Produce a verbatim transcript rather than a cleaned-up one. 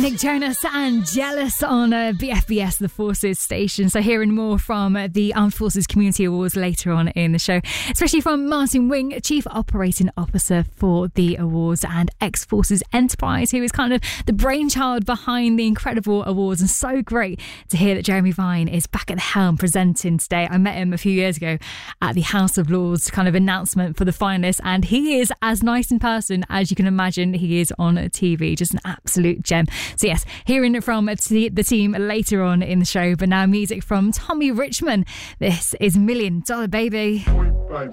Nick Jonas and Jealous on uh, B F B S, the Forces station. So hearing more from uh, the Armed Forces Community Awards later on in the show, especially from Martin Wing, Chief Operating Officer for the awards, and ex-Forces Enterprise, who is kind of the brainchild behind the incredible awards. And so great to hear that Jeremy Vine is back at the helm presenting today. I met him a few years ago at the House of Lords kind of announcement for the finalists, and he is as nice in person as you can imagine he is on T V. Just an absolute gem. So yes, hearing it from the team later on in the show, but now music from Tommy Richman. This is Million Dollar Baby. Point blank